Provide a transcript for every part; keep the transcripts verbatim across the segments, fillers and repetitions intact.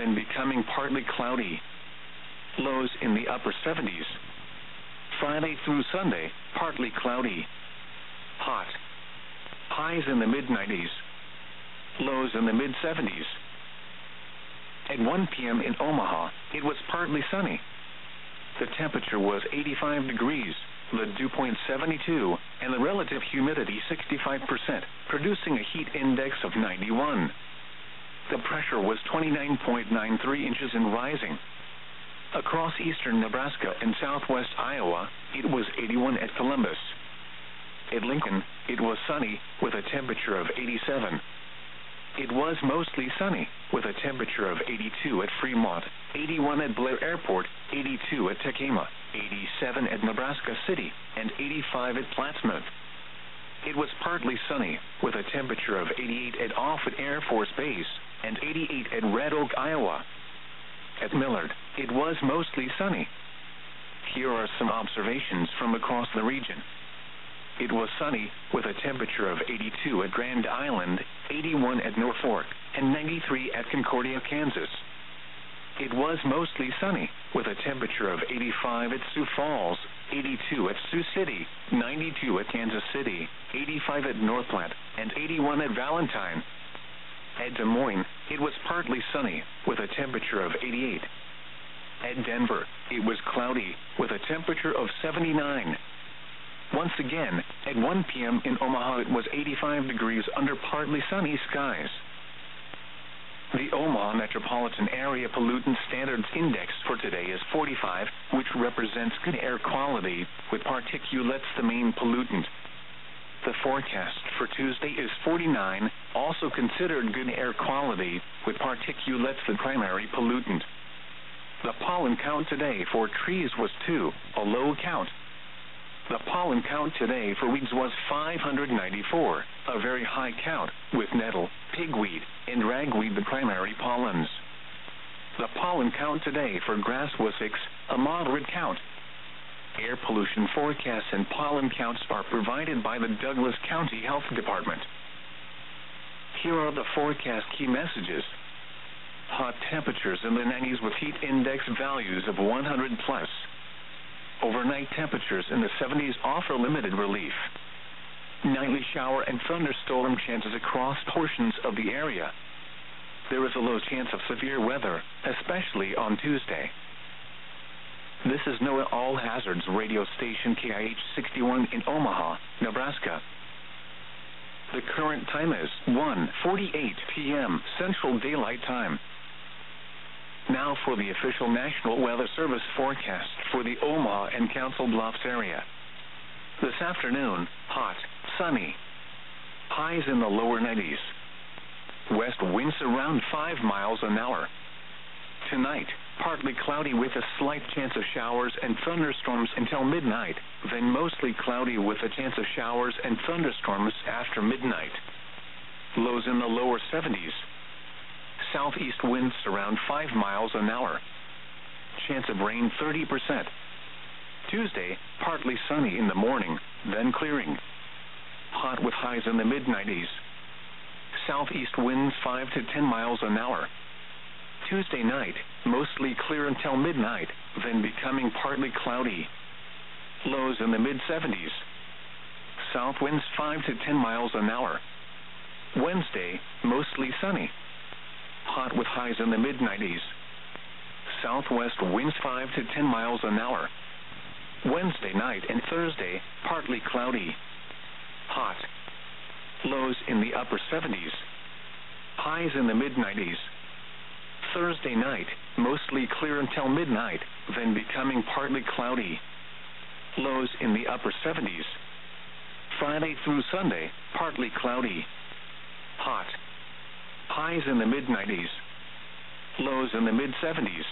then becoming partly cloudy. Lows in the upper seventies. Friday through Sunday, partly cloudy. Hot. Highs in the mid nineties. Lows in the mid seventies. At one p.m. in Omaha, it was partly sunny. The temperature was eighty-five degrees, the dew point seventy-two, and the relative humidity sixty-five percent, producing a heat index of ninety-one. The pressure was twenty-nine point nine three inches and rising. Across eastern Nebraska and southwest Iowa, it was eighty-one at Columbus. At Lincoln, it was sunny, with a temperature of eighty-seven. It was mostly sunny, with a temperature of eighty-two at Fremont, eighty-one at Blair Airport, eighty-two at Tekama, eighty-seven at Nebraska City, and eighty-five at Plattsmouth. It was partly sunny, with a temperature of eighty-eight at Offutt Air Force Base, and eighty-eight at Red Oak, Iowa. At Millard, it was mostly sunny. Here are some observations from across the region. It was sunny, with a temperature of eighty-two at Grand Island, eighty-one at Norfolk, and ninety-three at Concordia, Kansas. It was mostly sunny, with a temperature of eighty-five at Sioux Falls, eighty-two at Sioux City, ninety-two at Kansas City, eighty-five at North Platte, and eighty-one at Valentine. At Des Moines, it was partly sunny, with a temperature of eighty-eight. At Denver, it was cloudy, with a temperature of seventy-nine. Once again, at one p.m. in Omaha, it was eighty-five degrees under partly sunny skies. The Omaha Metropolitan Area Pollutant Standards Index for today is forty-five, which represents good air quality, with particulates the main pollutant. The forecast for Tuesday is forty-nine, also considered good air quality, with particulates the primary pollutant. The pollen count today for trees was two, a low count. The pollen count today for weeds was five hundred ninety-four, a very high count, with nettle, pigweed, and ragweed the primary pollens. The pollen count today for grass was six, a moderate count. Air pollution forecasts and pollen counts are provided by the Douglas County Health Department. Here are the forecast key messages. Hot temperatures in the nineties with heat index values of one hundred plus. Overnight temperatures in the seventies offer limited relief. Nightly shower and thunderstorm chances across portions of the area. There is a low chance of severe weather, especially on Tuesday. This is NOAA All Hazards radio station K I H sixty-one in Omaha, Nebraska. The current time is one forty-eight p.m. Central Daylight Time. Now for the official National Weather Service forecast for the Omaha and Council Bluffs area. This afternoon, hot, sunny. Highs in the lower nineties. West winds around five miles an hour. Tonight, partly cloudy with a slight chance of showers and thunderstorms until midnight, then mostly cloudy with a chance of showers and thunderstorms after midnight. Lows in the lower seventies. Southeast winds around five miles an hour. Chance of rain thirty percent. Tuesday, partly sunny in the morning, then clearing. Hot with highs in the mid nineties. Southeast winds five to ten miles an hour. Tuesday night, mostly clear until midnight, then becoming partly cloudy. Lows in the mid seventies. South winds five to ten miles an hour. Wednesday, mostly sunny. Hot with highs in the mid nineties. Southwest winds five to ten miles an hour. Wednesday night and Thursday, partly cloudy. Hot. Lows in the upper seventies. Highs in the mid nineties. Thursday night, mostly clear until midnight, then becoming partly cloudy. Lows in the upper seventies. Friday through Sunday, partly cloudy. Hot. Highs in the mid nineties. Lows in the mid seventies.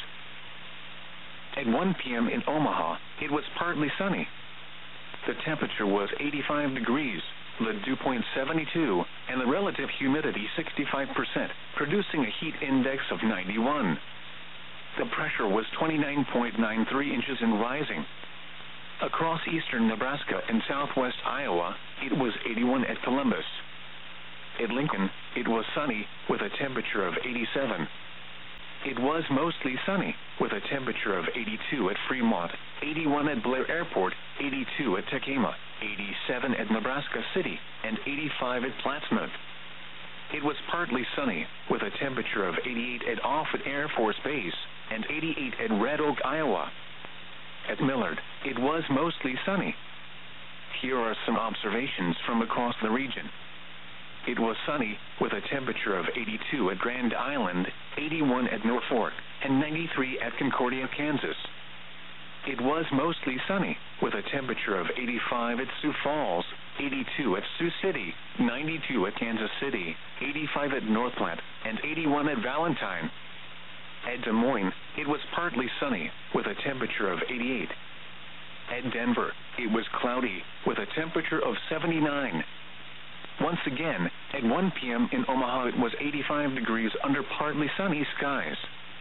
At one p.m. in Omaha, it was partly sunny. The temperature was eighty-five degrees, the dew point seventy-two, and the relative humidity sixty-five percent, producing a heat index of ninety-one. The pressure was twenty-nine point nine three inches and rising. Across eastern Nebraska and southwest Iowa, it was eighty-one at Columbus. At Lincoln, it was sunny, with a temperature of eighty-seven. It was mostly sunny, with a temperature of eighty-two at Fremont, eighty-one at Blair Airport, eighty-two at Tekamah, eighty-seven at Nebraska City, and eighty-five at Plattsmouth. It was partly sunny, with a temperature of eighty-eight at Offutt Air Force Base, and eighty-eight at Red Oak, Iowa. At Millard, it was mostly sunny. Here are some observations from across the region. It was sunny, with a temperature of eighty-two at Grand Island, eighty-one at Norfolk, and ninety-three at Concordia, Kansas. It was mostly sunny, with a temperature of eighty-five at Sioux Falls, eighty-two at Sioux City, ninety-two at Kansas City, eighty-five at North Platte, and eighty-one at Valentine. At Des Moines, it was partly sunny, with a temperature of eighty-eight. At Denver, it was cloudy, with a temperature of seventy-nine. Once again, at one p m in Omaha, it was eighty-five degrees under partly sunny skies.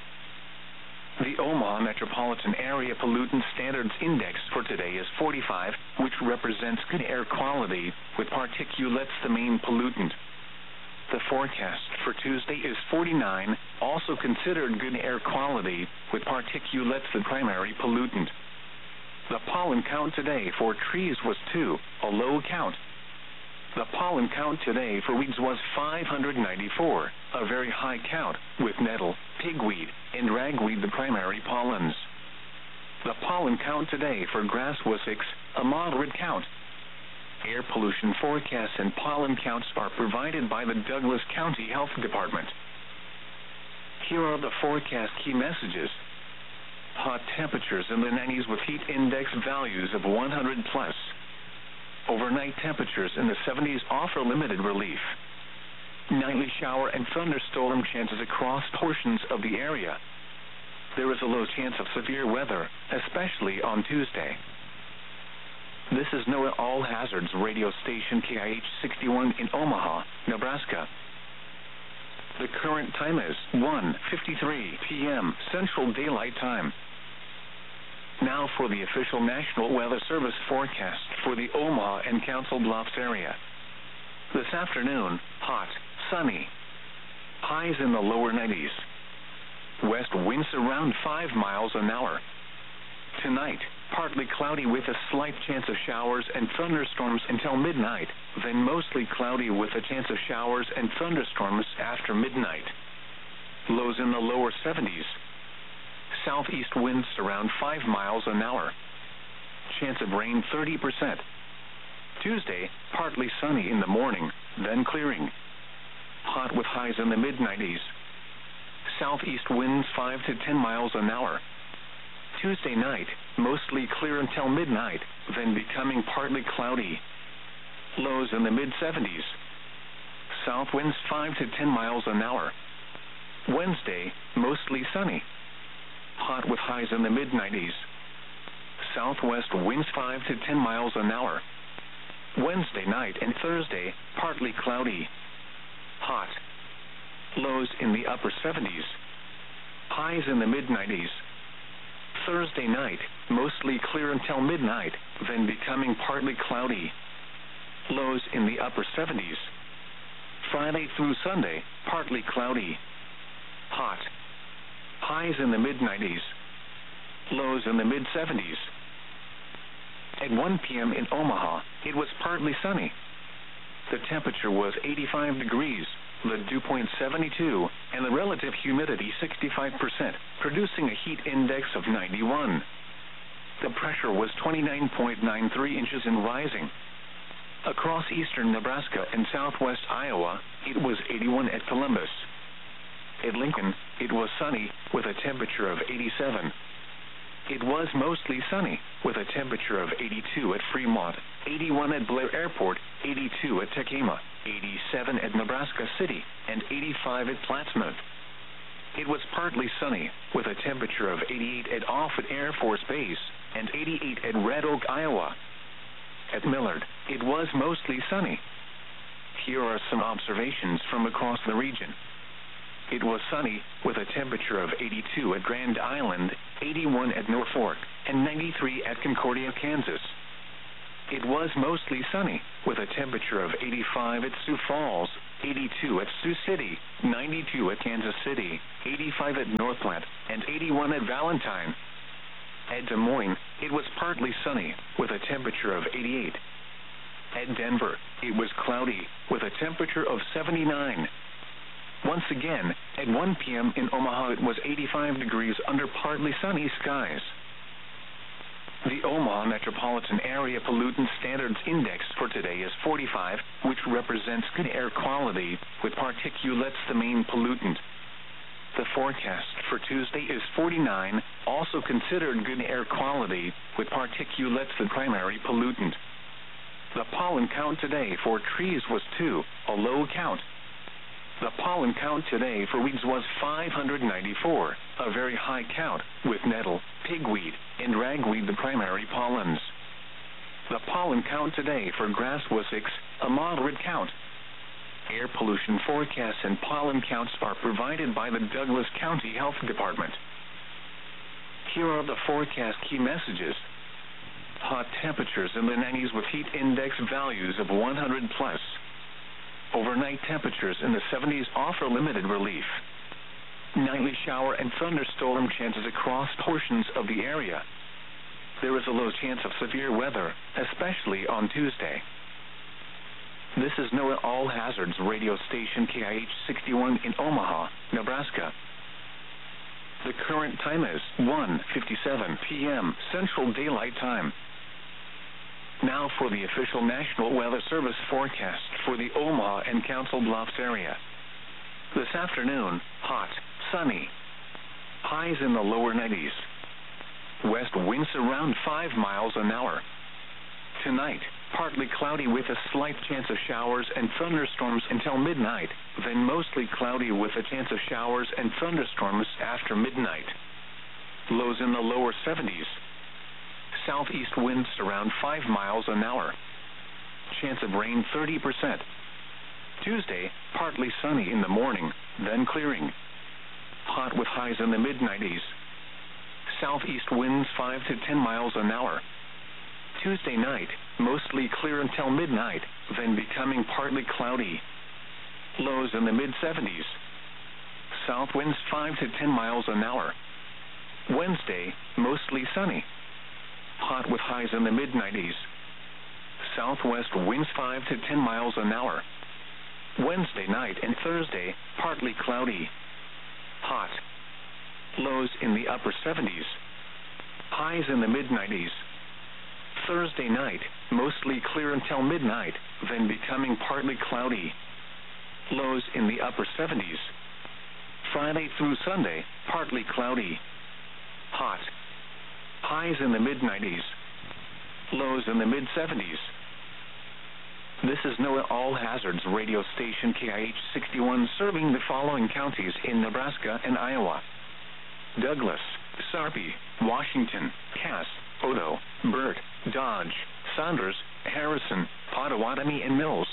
The Omaha Metropolitan Area Pollutant Standards Index for today is forty-five, which represents good air quality, with particulates the main pollutant. The forecast for Tuesday is forty-nine, also considered good air quality, with particulates the primary pollutant. The pollen count today for trees was two, a low count. The pollen count today for weeds was five hundred ninety-four, a very high count, with nettle, pigweed, and ragweed the primary pollens. The pollen count today for grass was six, a moderate count. Air pollution forecasts and pollen counts are provided by the Douglas County Health Department. Here are the forecast key messages. Hot temperatures in the nineties with heat index values of one hundred plus. Overnight temperatures in the seventies offer limited relief. Nightly shower and thunderstorm chances across portions of the area. There is a low chance of severe weather, especially on Tuesday. This is NOAA All Hazards radio station K I H sixty-one in Omaha, Nebraska. The current time is one fifty-three p m Central Daylight Time. Now for the official National Weather Service forecast for the Omaha and Council Bluffs area. This afternoon, hot, sunny. Highs in the lower nineties. West winds around five miles an hour. Tonight, partly cloudy with a slight chance of showers and thunderstorms until midnight, then mostly cloudy with a chance of showers and thunderstorms after midnight. Lows in the lower seventies. Southeast winds around five miles an hour. Chance of rain thirty percent. Tuesday, partly sunny in the morning, then clearing. Hot with highs in the mid nineties. Southeast winds five to ten miles an hour. Tuesday night, mostly clear until midnight, then becoming partly cloudy. Lows in the mid seventies. South winds five to ten miles an hour. Wednesday, mostly sunny. Hot with highs in the mid nineties. Southwest winds five to ten miles an hour. Wednesday night and Thursday, partly cloudy. Hot. Lows in the upper seventies. Highs in the mid nineties. Thursday night, mostly clear until midnight, then becoming partly cloudy. Lows in the upper seventies. Friday through Sunday, partly cloudy. Hot. Highs in the mid nineties. Lows in the mid seventies. At one p m in Omaha, it was partly sunny. The temperature was eighty-five degrees, the dew point seventy-two, and the relative humidity sixty-five percent, producing a heat index of ninety-one. The pressure was twenty-nine point nine three inches and rising. Across eastern Nebraska and southwest Iowa, it was eighty-one at Columbus. At Lincoln, it was sunny, with a temperature of eighty-seven. It was mostly sunny, with a temperature of eighty-two at Fremont, eighty-one at Blair Airport, eighty-two at Tekamah, eighty-seven at Nebraska City, and eighty-five at Plattsmouth. It was partly sunny, with a temperature of eighty-eight at Offutt Air Force Base, and eighty-eight at Red Oak, Iowa. At Millard, it was mostly sunny. Here are some observations from across the region. It was sunny, with a temperature of eighty-two at Grand Island, eighty-one at Norfolk, and ninety-three at Concordia, Kansas. It was mostly sunny, with a temperature of eighty-five at Sioux Falls, eighty-two at Sioux City, ninety-two at Kansas City, eighty-five at Northland, and eighty-one at Valentine. At Des Moines, it was partly sunny, with a temperature of eighty-eight. At Denver, it was cloudy, with a temperature of seventy-nine. Once again, at one p m in Omaha, it was eighty-five degrees under partly sunny skies. The Omaha Metropolitan Area Pollutant Standards Index for today is forty-five, which represents good air quality, with particulates the main pollutant. The forecast for Tuesday is forty-nine, also considered good air quality, with particulates the primary pollutant. The pollen count today for trees was two, a low count. The pollen count today for weeds was five hundred ninety-four, a very high count, with nettle, pigweed, and ragweed the primary pollens. The pollen count today for grass was six, a moderate count. Air pollution forecasts and pollen counts are provided by the Douglas County Health Department. Here are the forecast key messages. Hot temperatures in the nineties with heat index values of one hundred plus. Overnight temperatures in the seventies offer limited relief. Nightly shower and thunderstorm chances across portions of the area. There is a low chance of severe weather, especially on Tuesday. This is NOAA All Hazards radio station K I H sixty-one in Omaha, Nebraska. The current time is one fifty-seven p m Central Daylight Time. Now for the official National Weather Service forecast for the Omaha and Council Bluffs area. This afternoon, hot, sunny. Highs in the lower nineties. West winds around five miles an hour. Tonight, partly cloudy with a slight chance of showers and thunderstorms until midnight, then mostly cloudy with a chance of showers and thunderstorms after midnight. Lows in the lower seventies. Southeast winds around five miles an hour. Chance of rain thirty percent. Tuesday, partly sunny in the morning, then clearing. Hot with highs in the mid nineties. Southeast winds five to ten miles an hour. Tuesday night, mostly clear until midnight, then becoming partly cloudy. Lows in the mid seventies. South winds five to ten miles an hour. Wednesday, mostly sunny. Hot with highs in the mid nineties. Southwest winds five to ten miles an hour. Wednesday night and Thursday, partly cloudy. Hot. Lows in the upper seventies. Highs in the mid nineties. Thursday night, mostly clear until midnight, then becoming partly cloudy. Lows in the upper seventies. Friday through Sunday, partly cloudy. Hot. Highs in the mid nineties. Lows in the mid seventies. This is NOAA All Hazards radio station K I H sixty-one serving the following counties in Nebraska and Iowa: Douglas, Sarpy, Washington, Cass, Odo, Burt, Dodge, Saunders, Harrison, Pottawatomie, and Mills.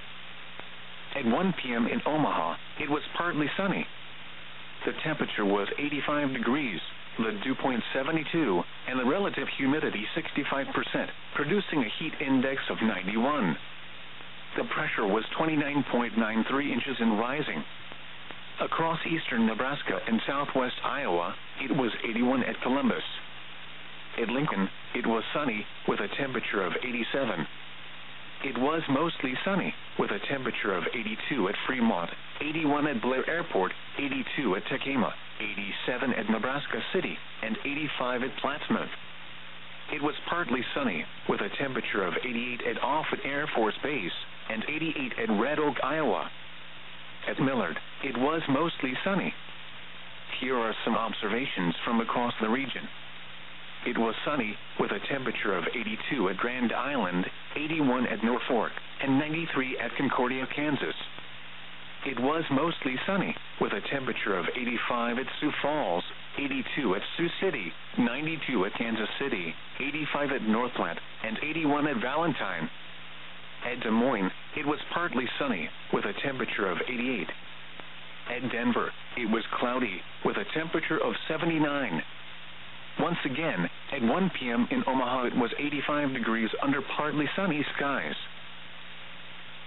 At one p m in Omaha, it was partly sunny. The temperature was eighty-five degrees, the dew point seventy-two, and the relative humidity sixty-five percent, producing a heat index of ninety-one. The pressure was twenty-nine point nine three inches and rising. Across eastern Nebraska and southwest Iowa, it was eighty-one at Columbus. At Lincoln, it was sunny, with a temperature of eighty-seven. It was mostly sunny, with a temperature of eighty-two at Fremont, eighty-one at Blair Airport, eighty-two at Tekema, eighty-seven at Nebraska City, and eighty-five at Plattsmouth. It was partly sunny, with a temperature of eighty-eight at Offutt Air Force Base, and eighty-eight at Red Oak, Iowa. At Millard, it was mostly sunny. Here are some observations from across the region. It was sunny, with a temperature of eighty-two at Grand Island, eighty-one at Norfolk, and ninety-three at Concordia, Kansas. It was mostly sunny, with a temperature of eighty-five at Sioux Falls, eighty-two at Sioux City, ninety-two at Kansas City, eighty-five at Northland, and eighty-one at Valentine. At Des Moines, it was partly sunny, with a temperature of eighty-eight. At Denver, it was cloudy, with a temperature of seventy-nine. Once again, at one p m in Omaha, it was eighty-five degrees under partly sunny skies.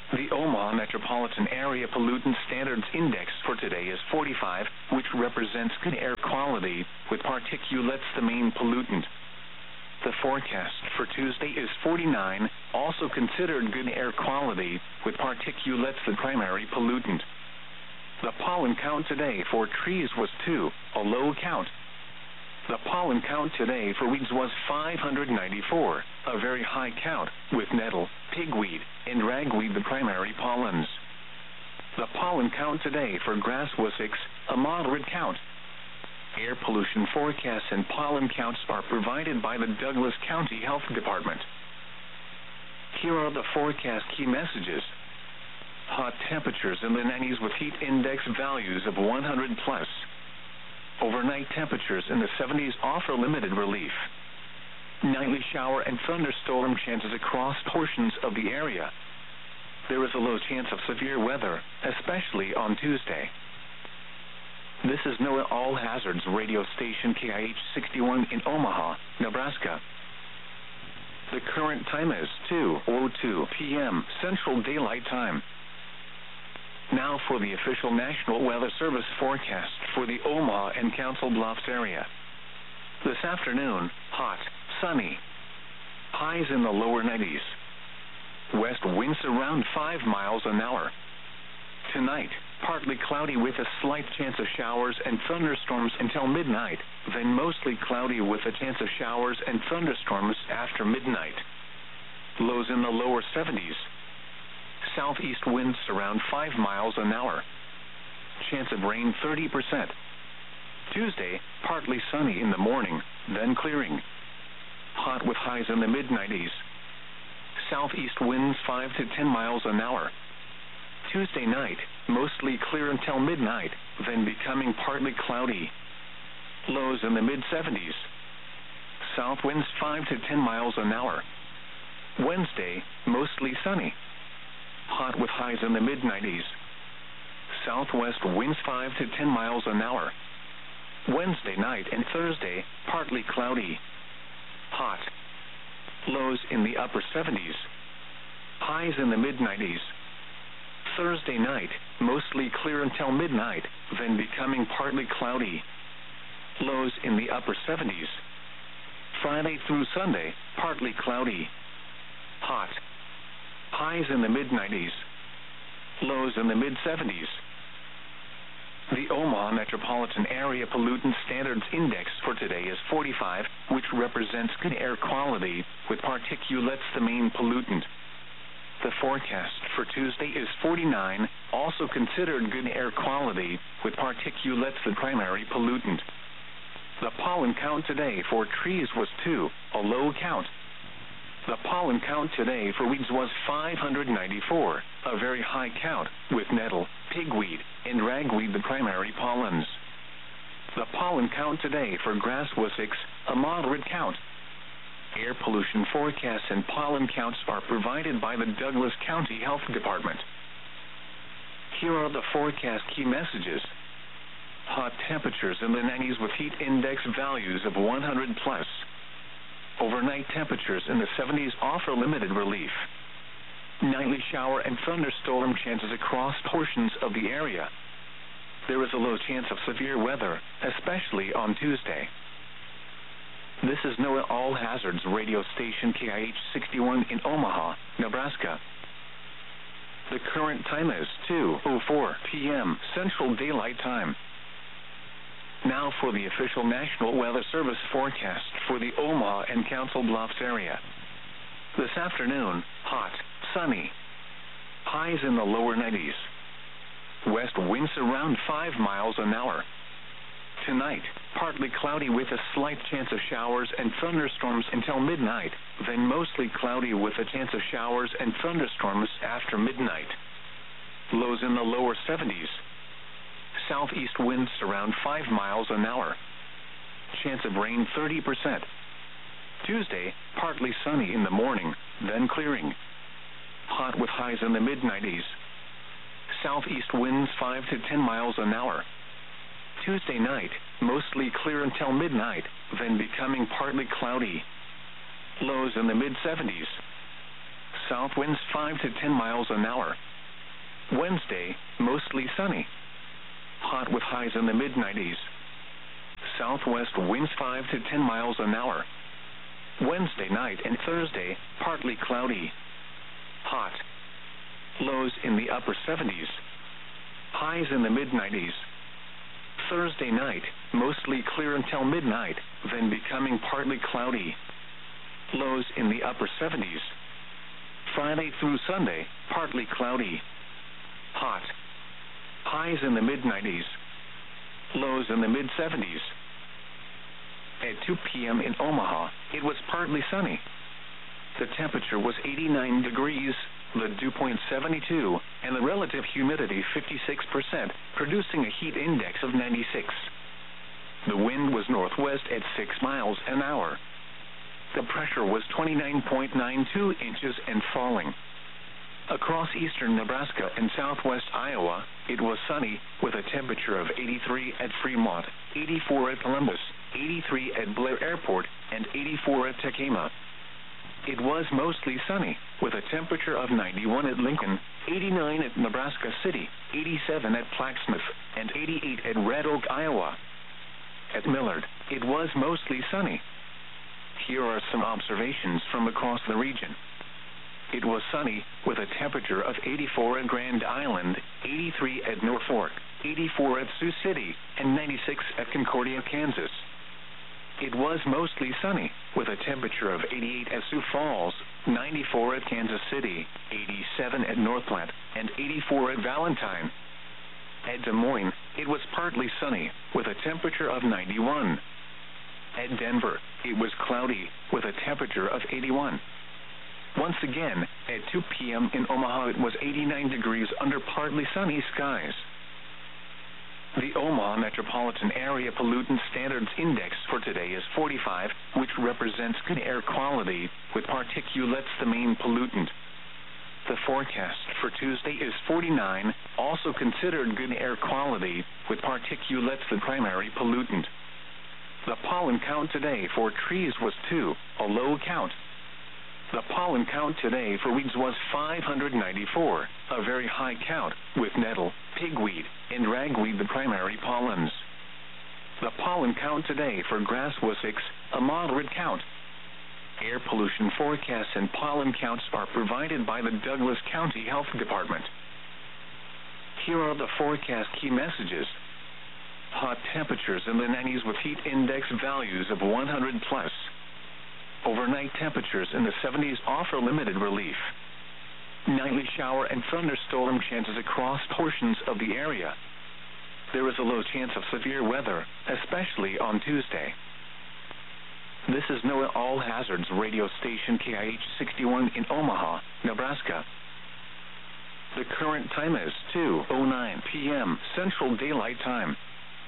The Omaha Metropolitan Area Pollutant Standards Index for today is forty-five, which represents good air quality, with particulates the main pollutant. The forecast for Tuesday is forty-nine, also considered good air quality, with particulates the primary pollutant. The pollen count today for trees was two, a low count. The pollen count today for weeds was five hundred ninety-four, a very high count, with nettle, pigweed, and ragweed the primary pollens. The pollen count today for grass was six, a moderate count. Air pollution forecasts and pollen counts are provided by the Douglas County Health Department. Here are the forecast key messages. Hot temperatures in the nineties with heat index values of one hundred plus. Overnight temperatures in the seventies offer limited relief. Nightly shower and thunderstorm chances across portions of the area. There is a low chance of severe weather, especially on Tuesday. This is NOAA All Hazards radio station K I H sixty-one in Omaha, Nebraska. The current time is two oh two p.m. Central Daylight Time. Now for the official National Weather Service forecast for the Omaha and Council Bluffs area. This afternoon, hot, sunny. Highs in the lower nineties. West winds around five miles an hour. Tonight, partly cloudy with a slight chance of showers and thunderstorms until midnight, then mostly cloudy with a chance of showers and thunderstorms after midnight. Lows in the lower seventies. Southeast winds around five miles an hour. Chance of rain thirty percent. Tuesday, partly sunny in the morning, then clearing. Hot with highs in the mid nineties. Southeast winds five to ten miles an hour. Tuesday night, mostly clear until midnight, then becoming partly cloudy. Lows in the mid seventies. South winds five to ten miles an hour. Wednesday, mostly sunny. Hot with highs in the mid nineties. Southwest winds five to ten miles an hour. Wednesday night and Thursday, partly cloudy. Hot. Lows in the upper seventies. Highs in the mid nineties. Thursday night, mostly clear until midnight, then becoming partly cloudy. Lows in the upper seventies. Friday through Sunday, partly cloudy. Hot. Highs in the mid nineties. Lows in the mid seventies. The Omaha Metropolitan Area Pollutant Standards Index for today is forty-five, which represents good air quality, with particulates the main pollutant. The forecast for Tuesday is forty-nine, also considered good air quality, with particulates the primary pollutant. The pollen count today for trees was two, a low count. The pollen count today for weeds was five hundred ninety-four, a very high count, with nettle, pigweed, and ragweed the primary pollens. The pollen count today for grass was six, a moderate count. Air pollution forecasts and pollen counts are provided by the Douglas County Health Department. Here are the forecast key messages. Hot temperatures in the nineties with heat index values of one hundred plus. Overnight temperatures in the seventies offer limited relief. Nightly shower and thunderstorm chances across portions of the area. There is a low chance of severe weather, especially on Tuesday. This is NOAA All Hazards radio station K I H sixty-one in Omaha, Nebraska. The current time is two oh four p.m. Central Daylight Time. Now for the official National Weather Service forecast for the Omaha and Council Bluffs area. This afternoon, hot, sunny. Highs in the lower nineties. West winds around five miles an hour. Tonight, partly cloudy with a slight chance of showers and thunderstorms until midnight, then mostly cloudy with a chance of showers and thunderstorms after midnight. Lows in the lower seventies. Southeast winds around five miles an hour. Chance of rain thirty percent. Tuesday, partly sunny in the morning, then clearing. Hot with highs in the mid nineties. Southeast winds five to ten miles an hour. Tuesday night, mostly clear until midnight, then becoming partly cloudy. Lows in the mid seventies. South winds five to ten miles an hour. Wednesday, mostly sunny. Hot with highs in the mid nineties. Southwest winds five to ten miles an hour. Wednesday night and Thursday, partly cloudy. Hot. Lows in the upper seventies. Highs in the mid nineties. Thursday night, mostly clear until midnight, then becoming partly cloudy. Lows in the upper seventies. Friday through Sunday, partly cloudy. Hot. Highs in the mid nineties. Lows in the mid seventies. At two p.m. in Omaha, it was partly sunny. The temperature was eighty-nine degrees, the dew point seventy-two, and the relative humidity fifty-six percent, producing a heat index of ninety-six. The wind was northwest at six miles an hour. The pressure was twenty-nine point nine two inches and falling. Across eastern Nebraska and southwest Iowa, it was sunny, with a temperature of eighty-three at Fremont, eighty-four at Columbus, eighty-three at Blair Airport, and eighty-four at Tacoma. It was mostly sunny, with a temperature of ninety-one at Lincoln, eighty-nine at Nebraska City, eighty-seven at Plaquemine, and eighty-eight at Red Oak, Iowa. At Millard, it was mostly sunny. Here are some observations from across the region. It was sunny, with a temperature of eighty-four at Grand Island, eighty-three at Norfolk, eighty-four at Sioux City, and ninety-six at Concordia, Kansas. It was mostly sunny, with a temperature of eighty-eight at Sioux Falls, ninety-four at Kansas City, eighty-seven at North Platte, and eighty-four at Valentine. At Des Moines, it was partly sunny, with a temperature of ninety-one. At Denver, it was cloudy, with a temperature of eighty-one. Once again, at two p.m. in Omaha, it was eighty-nine degrees under partly sunny skies. The Omaha Metropolitan Area Pollutant Standards Index for today is forty-five, which represents good air quality, with particulates the main pollutant. The forecast for Tuesday is forty-nine, also considered good air quality, with particulates the primary pollutant. The pollen count today for trees was two, a low count. The pollen count today for weeds was five hundred ninety-four, a very high count, with nettle, pigweed, and ragweed the primary pollens. The pollen count today for grass was six, a moderate count. Air pollution forecasts and pollen counts are provided by the Douglas County Health Department. Here are the forecast key messages. Hot temperatures in the nineties with heat index values of one hundred plus. Overnight temperatures in the seventies offer limited relief. Nightly shower and thunderstorm chances across portions of the area. There is a low chance of severe weather, especially on Tuesday. This is NOAA All Hazards radio station K I H sixty-one in Omaha, Nebraska. The current time is two oh nine p.m. Central Daylight Time.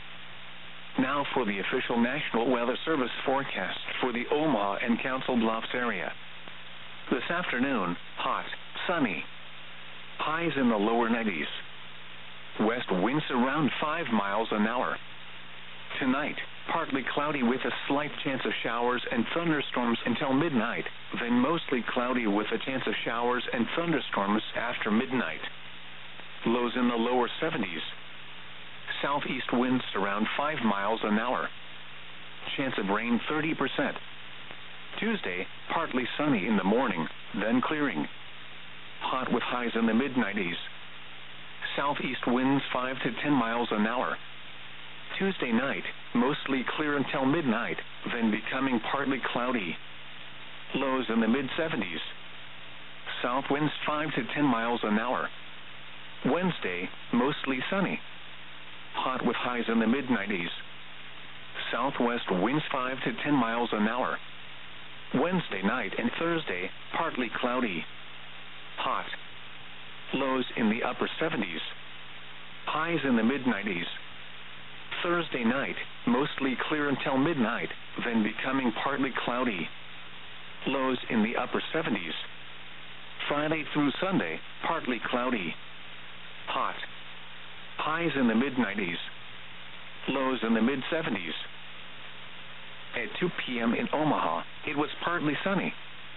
Now for the official National Weather Service forecast for the Omaha and Council Bluffs area. This afternoon, hot, sunny. Highs in the lower nineties. West winds around five miles an hour. Tonight, partly cloudy with a slight chance of showers and thunderstorms until midnight, then mostly cloudy with a chance of showers and thunderstorms after midnight. Lows in the lower seventies. Southeast winds around five miles an hour. Chance of rain thirty percent. Tuesday, partly sunny in the morning, then clearing. Hot with highs in the mid nineties. Southeast winds five to ten miles an hour. Tuesday night, mostly clear until midnight, then becoming partly cloudy. Lows in the mid seventies. South winds five to ten miles an hour. Wednesday, mostly sunny. Hot with highs in the mid nineties. Southwest winds five to ten miles an hour. Wednesday night and Thursday, partly cloudy. Hot. Lows in the upper seventies. Highs in the mid nineties. Thursday night, mostly clear until midnight, then becoming partly cloudy. Lows in the upper seventies. Friday through Sunday, partly cloudy. Hot. Highs in the mid nineties. Lows in the mid seventies. At two p.m. in Omaha, it was partly sunny.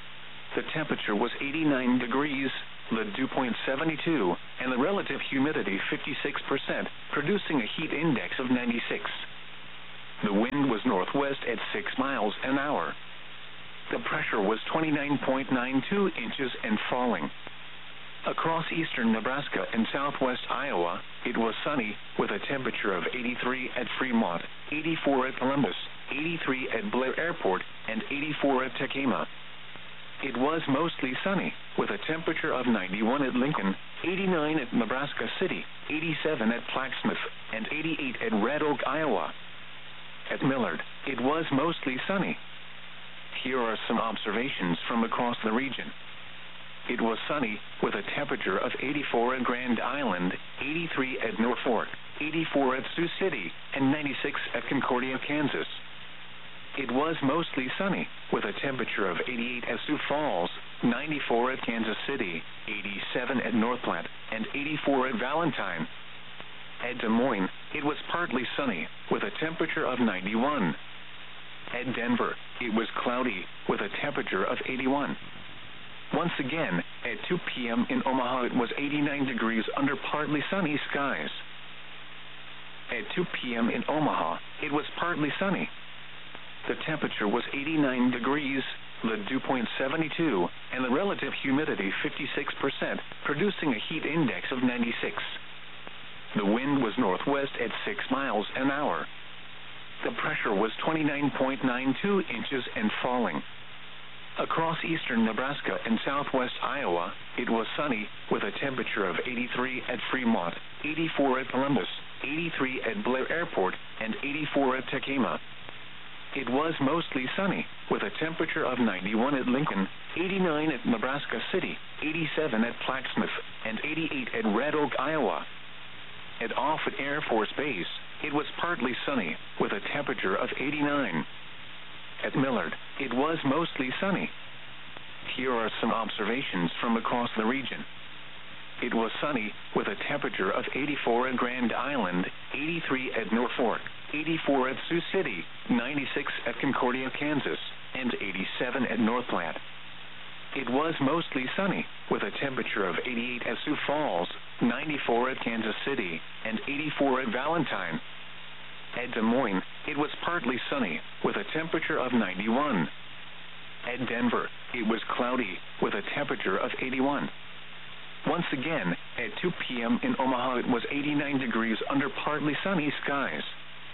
The temperature was eighty-nine degrees, the dew point seventy-two, and the relative humidity fifty-six percent, producing a heat index of ninety-six. The wind was northwest at six miles an hour. The pressure was twenty-nine point nine two inches and falling. Across eastern Nebraska and southwest Iowa, it was sunny, with a temperature of eighty-three at Fremont, eighty-four at Columbus, eighty-three at Blair Airport, and eighty-four at Tacoma. It was mostly sunny, with a temperature of ninety-one at Lincoln, eighty-nine at Nebraska City, eighty-seven at Plaquemine, and eighty-eight at Red Oak, Iowa. At Millard, it was mostly sunny. Here are some observations from across the region. It was sunny, with a temperature of eighty-four at Grand Island, eighty-three at Norfolk, eighty-four at Sioux City, and ninety-six at Concordia, Kansas. It was mostly sunny, with a temperature of eighty-eight at Sioux Falls, ninety-four at Kansas City, eighty-seven at North Platte, and eighty-four at Valentine. At Des Moines, it was partly sunny, with a temperature of ninety-one. At Denver, it was cloudy, with a temperature of eighty-one. Once again, at two p m in Omaha, it was eighty-nine degrees under partly sunny skies. At two p m in Omaha, it was partly sunny. The temperature was eighty-nine degrees, the dew point seventy-two, and the relative humidity fifty-six percent, producing a heat index of ninety-six. The wind was northwest at six miles an hour. The pressure was twenty-nine point nine two inches and falling. Across eastern Nebraska and southwest Iowa, it was sunny, with a temperature of eighty-three at Fremont, eighty-four at Columbus, eighty-three at Blair Airport, and eighty-four at Tacoma. It was mostly sunny, with a temperature of ninety-one at Lincoln, eighty-nine at Nebraska City, eighty-seven at Plaquemine, and eighty-eight at Red Oak, Iowa. At Offutt Air Force Base, it was partly sunny, with a temperature of eighty-nine. At Millard, it was mostly sunny. Here are some observations from across the region. It was sunny, with a temperature of eighty-four at Grand Island, eighty-three at Norfolk, eighty-four at Sioux City, ninety-six at Concordia, Kansas, and eighty-seven at North Platte. It was mostly sunny, with a temperature of eighty-eight at Sioux Falls, ninety-four at Kansas City, and eighty-four at Valentine. At Des Moines, it was partly sunny, with a temperature of ninety-one. At Denver, it was cloudy, with a temperature of eighty-one. Once again, at two p m in Omaha, it was eighty-nine degrees under partly sunny skies.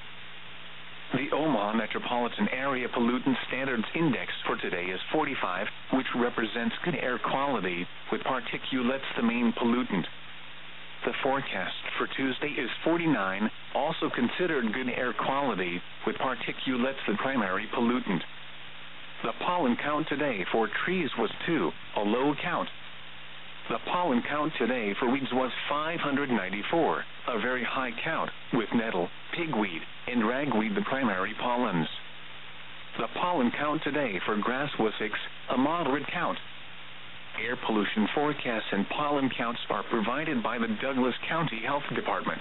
The Omaha Metropolitan Area Pollutant Standards Index for today is forty-five, which represents good air quality, with particulates the main pollutant. The forecast for Tuesday is forty-nine, also considered good air quality, with particulates the primary pollutant. The pollen count today for trees was two, a low count. The pollen count today for weeds was five hundred ninety-four, a very high count, with nettle, pigweed, and ragweed the primary pollens. The pollen count today for grass was six, a moderate count. Air pollution forecasts and pollen counts are provided by the Douglas County Health Department.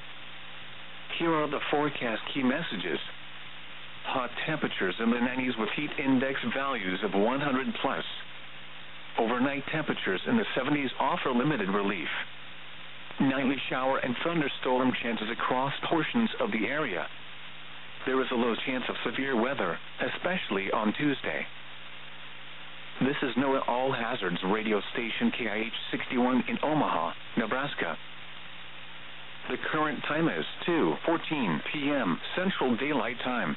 Here are the forecast key messages. Hot temperatures in the nineties with heat index values of one hundred plus. Overnight temperatures in the seventies offer limited relief. Nightly shower and thunderstorm chances across portions of the area. There is a low chance of severe weather, especially on Tuesday. This is NOAA All Hazards radio station K I H sixty-one in Omaha, Nebraska. The current time is two fourteen p m Central Daylight Time.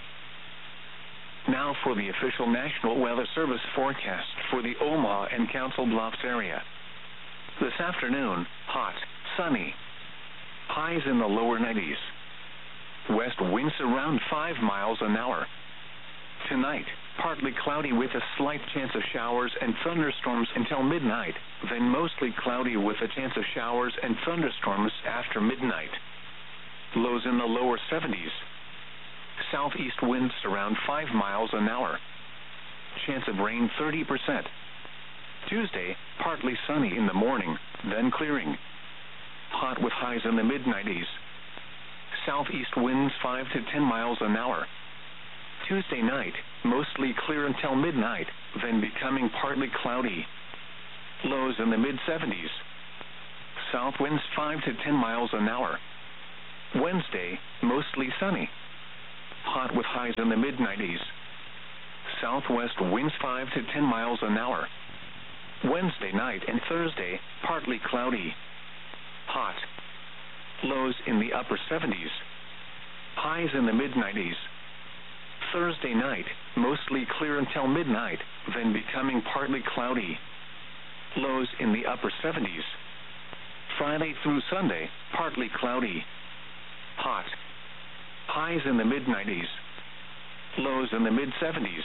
Now for the official National Weather Service forecast for the Omaha and Council Bluffs area. This afternoon, hot, sunny. Highs in the lower nineties. West winds around five miles an hour. Tonight, partly cloudy with a slight chance of showers and thunderstorms until midnight, then mostly cloudy with a chance of showers and thunderstorms after midnight. Lows in the lower seventies. Southeast winds around five miles an hour. Chance of rain thirty percent. Tuesday, partly sunny in the morning, then clearing. Hot with highs in the mid nineties. Southeast winds five to ten miles an hour. Tuesday night, mostly clear until midnight, then becoming partly cloudy. Lows in the mid seventies. South winds five to ten miles an hour. Wednesday, mostly sunny. Hot with highs in the mid nineties. Southwest winds five to ten miles an hour. Wednesday night and Thursday, partly cloudy. Hot. Lows in the upper seventies. Highs in the mid nineties. Thursday night, mostly clear until midnight, then becoming partly cloudy. Lows in the upper seventies. Friday through Sunday, partly cloudy. Hot. Highs in the mid nineties. Lows in the mid seventies.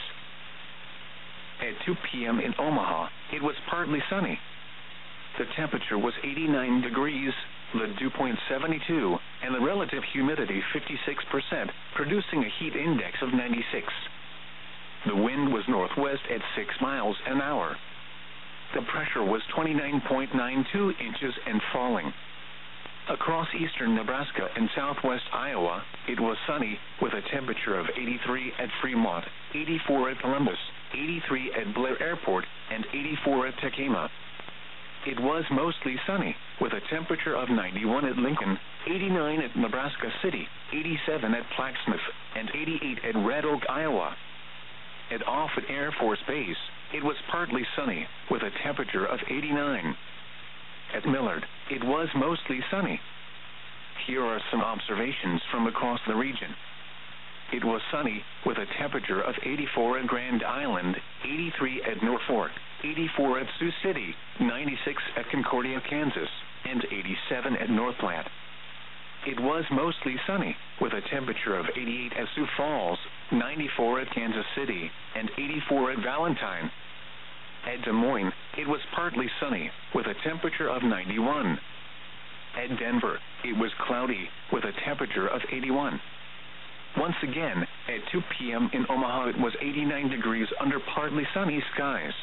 At two p.m. in Omaha, it was partly sunny. The temperature was eighty-nine degrees, the dew point seventy-two, and the relative humidity fifty-six percent, producing a heat index of ninety-six. The wind was northwest at six miles an hour. The pressure was twenty-nine point nine two inches and falling. Across eastern Nebraska and southwest Iowa, it was sunny, with a temperature of eighty-three at Fremont, eighty-four at Columbus, eighty-three at Blair Airport, and eighty-four at Tacoma. It was mostly sunny, with a temperature of ninety-one at Lincoln, eighty-nine at Nebraska City, eighty-seven at Plaquemine, and eighty-eight at Red Oak, Iowa. At Offutt Air Force Base, it was partly sunny, with a temperature of eighty-nine. At Millard, it was mostly sunny. Here are some observations from across the region. It was sunny, with a temperature of eighty-four at Grand Island, eighty-three at Norfolk, eighty-four at Sioux City, ninety-six at Concordia, Kansas, and eighty-seven at North Platte. It was mostly sunny, with a temperature of eighty-eight at Sioux Falls, ninety-four at Kansas City, and eighty-four at Valentine. At Des Moines, it was partly sunny, with a temperature of ninety-one. At Denver, it was cloudy, with a temperature of eighty-one. Once again, at two p.m. in Omaha, it was eighty-nine degrees under partly sunny skies.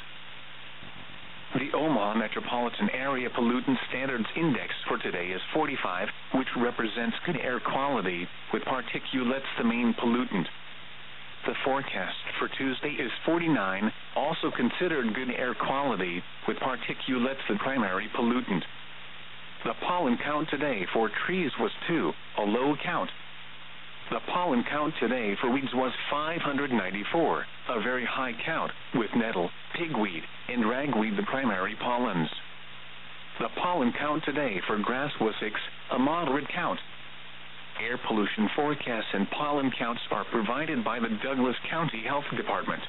The Omaha Metropolitan Area Pollutant Standards Index for today is forty-five, which represents good air quality, with particulates the main pollutant. The forecast for Tuesday is forty-nine, also considered good air quality, with particulates the primary pollutant. The pollen count today for trees was two, a low count. The pollen count today for weeds was five hundred ninety-four, a very high count, with nettle, pigweed, and ragweed the primary pollens. The pollen count today for grass was six, a moderate count. Air pollution forecasts and pollen counts are provided by the Douglas County Health Department.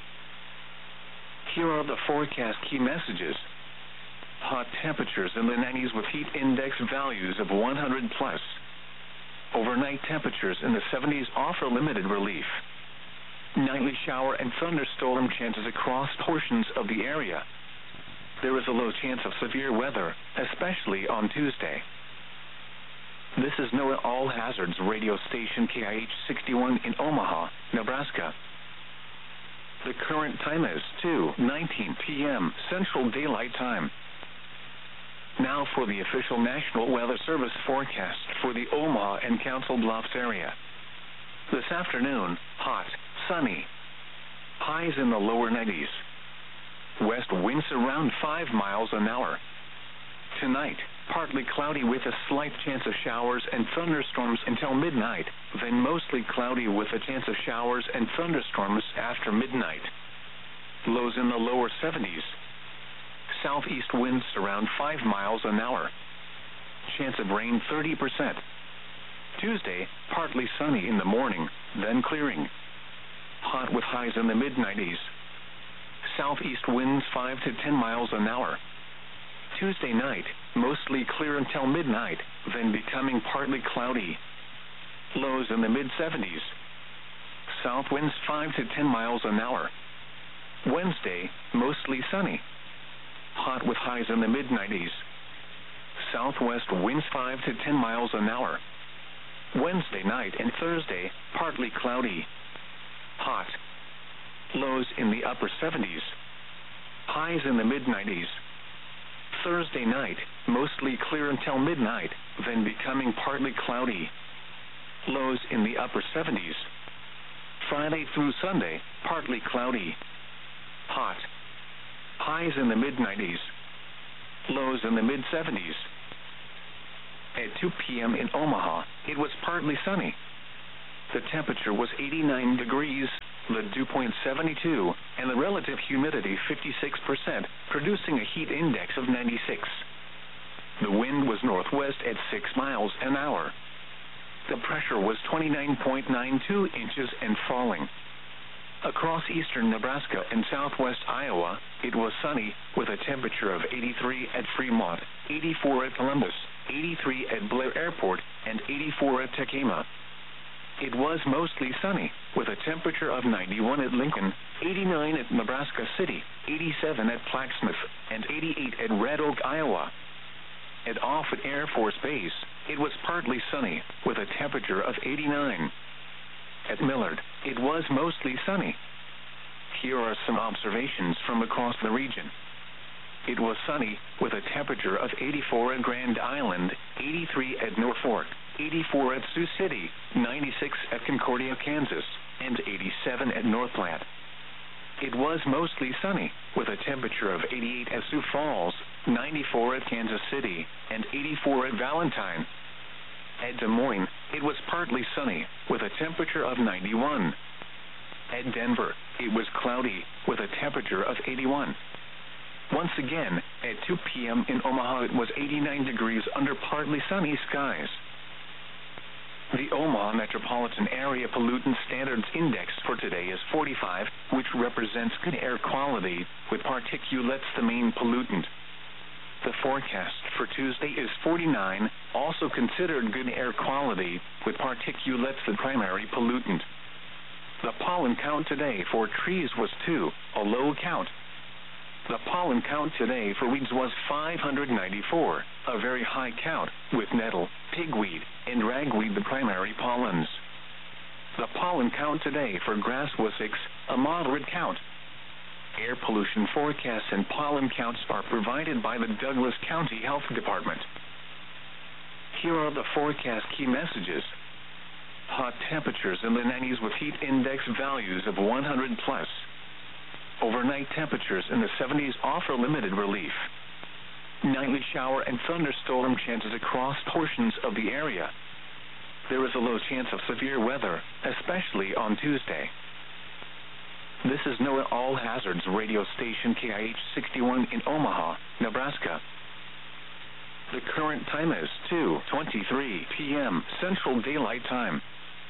Here are the forecast key messages. Hot temperatures in the nineties with heat index values of one hundred plus. Overnight temperatures in the seventies offer limited relief. Nightly shower and thunderstorm chances across portions of the area. There is a low chance of severe weather, especially on Tuesday. This is NOAA All Hazards radio station K I H sixty-one in Omaha, Nebraska. The current time is two nineteen p.m. Central Daylight Time. Now for the official National Weather Service forecast for the Omaha and Council Bluffs area. This afternoon, hot, sunny. Highs in the lower nineties. West winds around five miles an hour. Tonight, partly cloudy with a slight chance of showers and thunderstorms until midnight, then mostly cloudy with a chance of showers and thunderstorms after midnight. Lows in the lower seventies. Southeast winds around five miles an hour. Chance of rain thirty percent. Tuesday, partly sunny in the morning, then clearing. Hot with highs in the mid nineties. Southeast winds five to ten miles an hour. Tuesday night, mostly clear until midnight, then becoming partly cloudy. Lows in the mid seventies. South winds five to ten miles an hour. Wednesday, mostly sunny. Hot with highs in the mid nineties. Southwest winds five to ten miles an hour. Wednesday night and Thursday, partly cloudy. Hot. Lows in the upper seventies. Highs in the mid nineties. Thursday night, mostly clear until midnight, then becoming partly cloudy. Lows in the upper seventies. Friday through Sunday, partly cloudy. Hot. Highs in the mid nineties. Lows in the mid seventies. At two p.m. in Omaha, it was partly sunny. The temperature was eighty-nine degrees, the dew point seventy-two, and the relative humidity fifty-six percent, producing a heat index of ninety-six. The wind was northwest at six miles an hour. The pressure was twenty-nine point nine two inches and falling. Across eastern Nebraska and southwest Iowa, it was sunny, with a temperature of eighty-three at Fremont, eighty-four at Columbus, eighty-three at Blair Airport, and eighty-four at Tacoma. It was mostly sunny, with a temperature of ninety-one at Lincoln, eighty-nine at Nebraska City, eighty-seven at Plaquemine, and eighty-eight at Red Oak, Iowa. At Offutt Air Force Base, it was partly sunny, with a temperature of eighty-nine. At Millard, it was mostly sunny. Here are some observations from across the region. It was sunny, with a temperature of eighty-four at Grand Island, eighty-three at Norfolk, eighty-four at Sioux City, ninety-six at Concordia, Kansas, and eighty-seven at North Platte. It was mostly sunny, with a temperature of eighty-eight at Sioux Falls, ninety-four at Kansas City, and eighty-four at Valentine. At Des Moines, it was partly sunny, with a temperature of ninety-one. At Denver, it was cloudy, with a temperature of eighty-one. Once again, at two p.m. in Omaha, it was eighty-nine degrees under partly sunny skies. The Omaha Metropolitan Area Pollutant Standards Index for today is forty-five, which represents good air quality, with particulates the main pollutant. The forecast for Tuesday is forty-nine, also considered good air quality, with particulates the primary pollutant. The pollen count today for trees was two, a low count. The pollen count today for weeds was five hundred ninety-four, a very high count, with nettle, pigweed, and ragweed the primary pollens. The pollen count today for grass was six, a moderate count. Air pollution forecasts and pollen counts are provided by the Douglas County Health Department. Here are the forecast key messages. Hot temperatures in the nineties with heat index values of one hundred plus. Overnight temperatures in the seventies offer limited relief. Nightly shower and thunderstorm chances across portions of the area. There is a low chance of severe weather, especially on Tuesday. This is NOAA All Hazards radio station K I H sixty-one in Omaha, Nebraska. The current time is two twenty-three p.m. Central Daylight Time.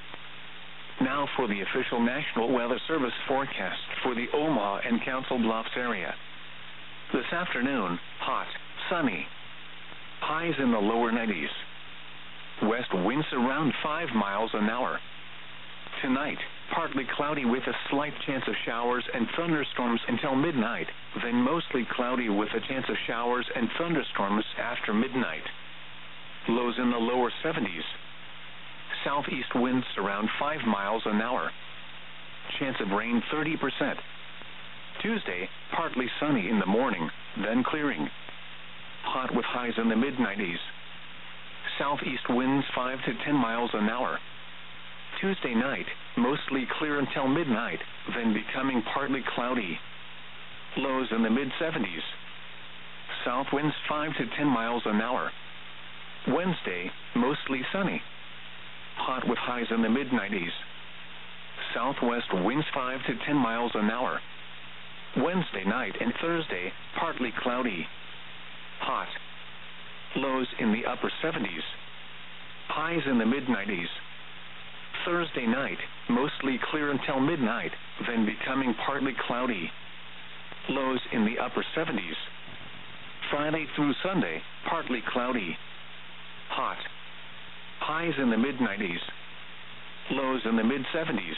Now for the official National Weather Service forecast for the Omaha and Council Bluffs area. This afternoon, hot, sunny. Highs in the lower nineties. West winds around five miles an hour. Tonight, partly cloudy with a slight chance of showers and thunderstorms until midnight, then mostly cloudy with a chance of showers and thunderstorms after midnight. Lows in the lower seventies. Southeast winds around five miles an hour. Chance of rain thirty percent. Tuesday, partly sunny in the morning, then clearing. Hot with highs in the mid nineties. Southeast winds five to ten miles an hour. Tuesday night, mostly clear until midnight, then becoming partly cloudy. Lows in the mid seventies. South winds five to ten miles an hour. Wednesday, mostly sunny. Hot with highs in the mid nineties. Southwest winds five to ten miles an hour. Wednesday night and Thursday, partly cloudy. Hot. Lows in the upper seventies. Highs in the mid nineties. Thursday night, mostly clear until midnight, then becoming partly cloudy. Lows in the upper seventies. Friday through Sunday, partly cloudy. Hot. Highs in the mid nineties. Lows in the mid seventies.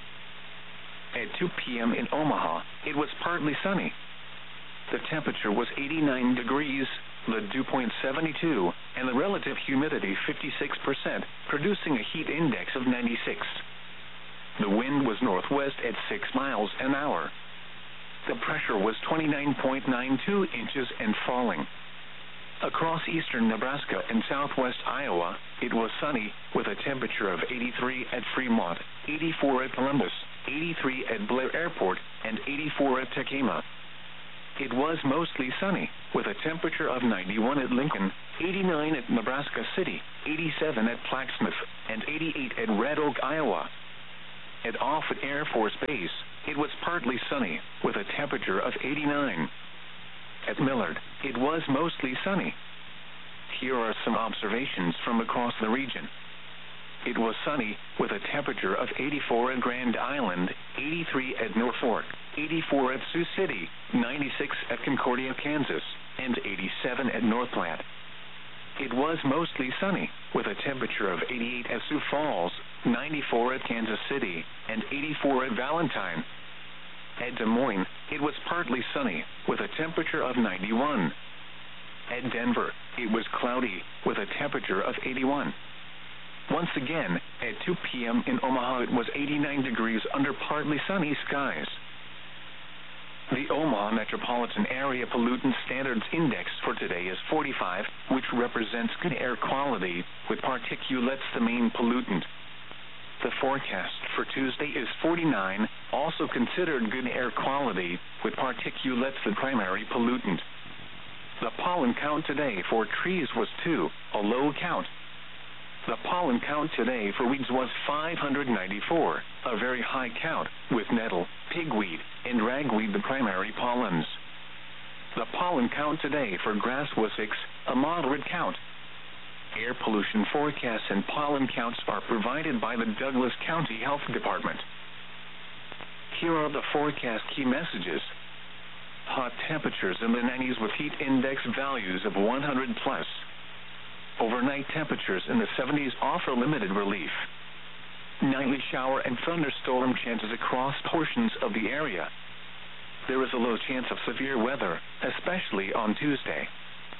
At two p.m. in Omaha, it was partly sunny. The temperature was eighty-nine degrees, the dew point seventy-two, and the relative humidity fifty-six percent, producing a heat index of ninety-six. The wind was northwest at six miles an hour. The pressure was twenty-nine point nine two inches and falling. Across eastern Nebraska and southwest Iowa, it was sunny, with a temperature of eighty-three at Fremont, eighty-four at Columbus, eighty-three at Blair Airport, and eighty-four at Tekema. It was mostly sunny, with a temperature of ninety-one at Lincoln, eighty-nine at Nebraska City, eighty-seven at Plaquemine, and eighty-eight at Red Oak, Iowa. At Offutt Air Force Base, it was partly sunny, with a temperature of eighty-nine. At Millard, it was mostly sunny. Here are some observations from across the region. It was sunny, with a temperature of eighty-four at Grand Island, eighty-three at Norfolk, eighty-four at Sioux City, ninety-six at Concordia, Kansas, and eighty-seven at North Platte. It was mostly sunny, with a temperature of eighty-eight at Sioux Falls, ninety-four at Kansas City, and eighty-four at Valentine. At Des Moines, it was partly sunny, with a temperature of ninety-one. At Denver, it was cloudy, with a temperature of eighty-one. Once again, at two p m in Omaha, it was eighty-nine degrees under partly sunny skies. The Omaha Metropolitan Area Pollutant Standards Index for today is forty-five, which represents good air quality, with particulates the main pollutant. The forecast for Tuesday is forty-nine, also considered good air quality, with particulates the primary pollutant. The pollen count today for trees was two, a low count. The pollen count today for weeds was five hundred ninety-four, a very high count, with nettle, pigweed, and ragweed the primary pollens. The pollen count today for grass was six, a moderate count. Air pollution forecasts and pollen counts are provided by the Douglas County Health Department. Here are the forecast key messages. Hot temperatures in the nineties with heat index values of one hundred plus. Overnight temperatures in the seventies offer limited relief. Nightly shower and thunderstorm chances across portions of the area. There is a low chance of severe weather, especially on Tuesday.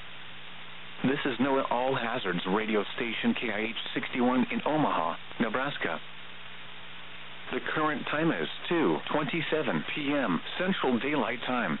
This is NOAA All Hazards radio station K I H sixty-one in Omaha, Nebraska. The current time is two twenty-seven p m Central Daylight Time.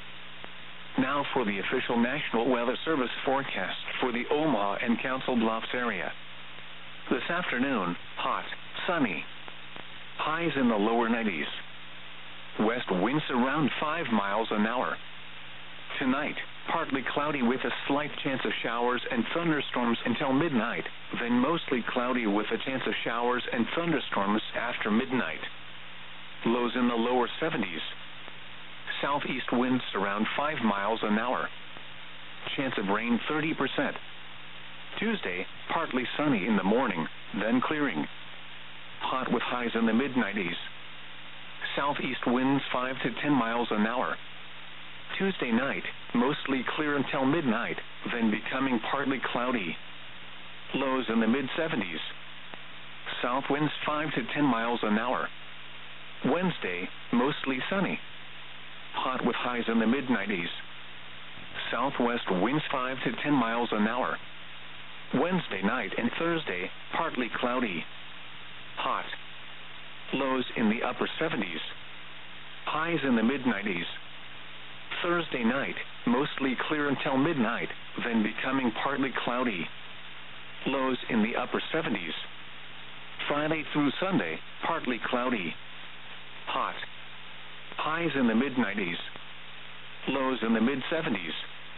Now for the official National Weather Service forecast for the Omaha and Council Bluffs area. This afternoon, hot, sunny. Highs in the lower nineties. West winds around five miles an hour. Tonight, partly cloudy with a slight chance of showers and thunderstorms until midnight, then mostly cloudy with a chance of showers and thunderstorms after midnight. Lows in the lower seventies. Southeast winds around five miles an hour. Chance of rain thirty percent. Tuesday, partly sunny in the morning, then clearing. Hot with highs in the mid nineties. Southeast winds five to ten miles an hour. Tuesday night, mostly clear until midnight, then becoming partly cloudy. Lows in the mid seventies. South winds five to ten miles an hour. Wednesday, mostly sunny. Hot with highs in the mid nineties. Southwest winds five to ten miles an hour. Wednesday night and Thursday, partly cloudy. Hot. Lows in the upper seventies. Highs in the mid nineties. Thursday night, mostly clear until midnight, then becoming partly cloudy. Lows in the upper seventies. Friday through Sunday, partly cloudy. Hot. Highs in the mid nineties. Lows in the mid seventies.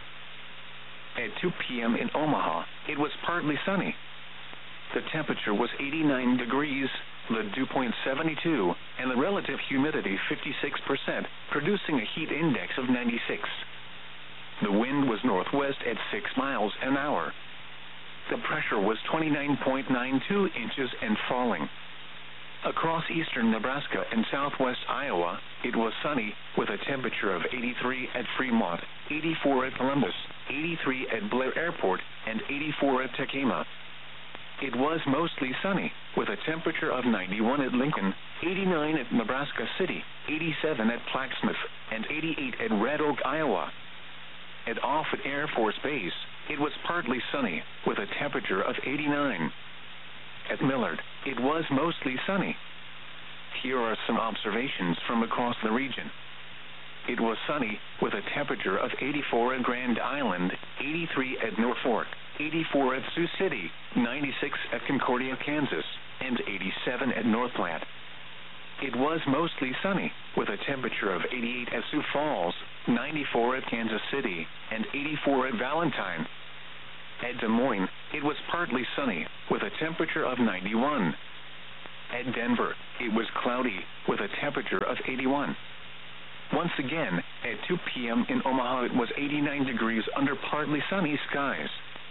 At two p m in Omaha, it was partly sunny. The temperature was eighty-nine degrees, the dew point seventy-two, and the relative humidity fifty-six percent, producing a heat index of ninety-six. The wind was northwest at six miles an hour. The pressure was twenty-nine point nine two inches and falling. Across eastern Nebraska and southwest Iowa, it was sunny, with a temperature of eighty-three at Fremont, eighty-four at Columbus, eighty-three at Blair Airport, and eighty-four at Tekema. It was mostly sunny, with a temperature of ninety-one at Lincoln, eighty-nine at Nebraska City, eighty-seven at Plaquemine, and eighty-eight at Red Oak, Iowa. At Offutt Air Force Base, it was partly sunny, with a temperature of eighty-nine. At Millard, it was mostly sunny. Here are some observations from across the region. it was sunny, with a temperature of eighty-four at Grand Island, eighty-three at Norfolk, eighty-four at Sioux City, ninety-six at Concordia, Kansas, and eighty-seven at North Platte. It was mostly sunny, with a temperature of eighty-eight at Sioux Falls, ninety-four at Kansas City, and eighty-four at Valentine. At Des Moines, it was partly sunny, with a temperature of ninety-one. At Denver, it was cloudy, with a temperature of eighty-one. Once again, at two p.m. in Omaha, it was eighty-nine degrees under partly sunny skies.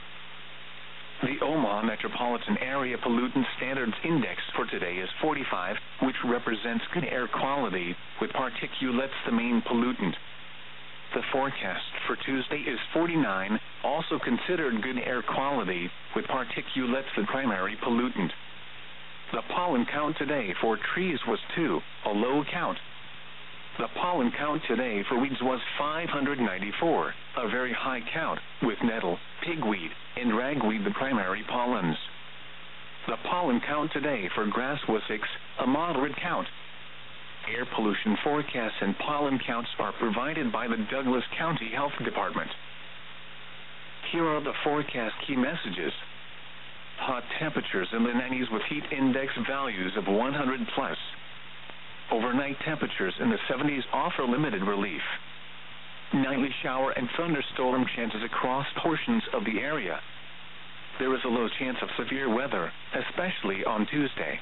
The Omaha Metropolitan Area Pollutant Standards Index for today is forty-five, which represents good air quality, with particulates the main pollutant. The forecast for Tuesday is forty-nine, also considered good air quality, with particulates the primary pollutant. The pollen count today for trees was two, a low count. The pollen count today for weeds was five hundred ninety-four, a very high count, with nettle, pigweed, and ragweed the primary pollens. The pollen count today for grass was six, a moderate count. Air pollution forecasts and pollen counts are provided by the Douglas County Health Department. Here are the forecast key messages. Hot temperatures in the nineties with heat index values of one hundred plus. Overnight temperatures in the seventies offer limited relief. Nightly shower and thunderstorm chances across portions of the area. There is a low chance of severe weather, especially on Tuesday.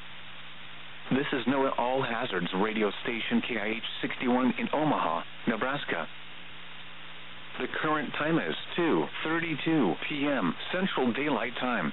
This is NOAA All Hazards radio station K I H sixty-one in Omaha, Nebraska. The current time is two thirty-two p.m. Central Daylight Time.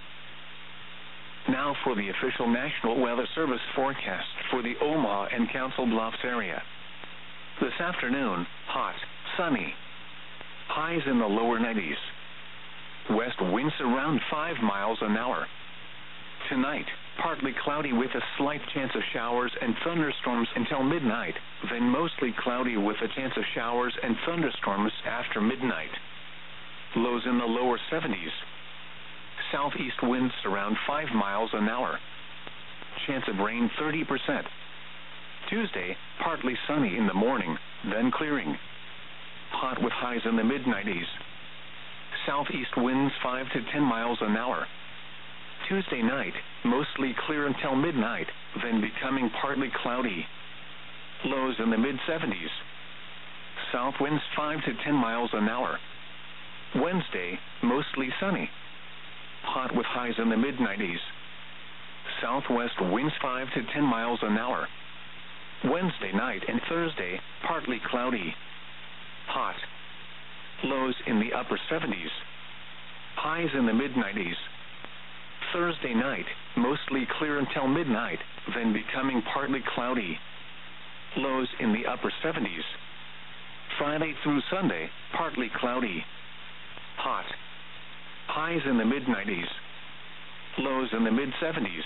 Now for the official National Weather Service forecast for the Omaha and Council Bluffs area. This afternoon, hot, sunny. Highs in the lower nineties. West winds around five miles an hour. Tonight, partly cloudy with a slight chance of showers and thunderstorms until midnight, then mostly cloudy with a chance of showers and thunderstorms after midnight. Lows in the lower seventies. Southeast winds around five miles an hour. Chance of rain thirty percent. Tuesday, partly sunny in the morning, then clearing. Hot with highs in the mid nineties. Southeast winds five to ten miles an hour. Tuesday night, mostly clear until midnight, then becoming partly cloudy. Lows in the mid seventies. South winds five to ten miles an hour. Wednesday, mostly sunny. Hot with highs in the mid nineties. Southwest winds five to ten miles an hour. Wednesday night and Thursday, partly cloudy. Hot. Lows in the upper seventies. Highs in the mid nineties. Thursday night, mostly clear until midnight, then becoming partly cloudy. Lows in the upper seventies. Friday through Sunday, partly cloudy. Hot. Highs in the mid nineties. Lows in the mid seventies.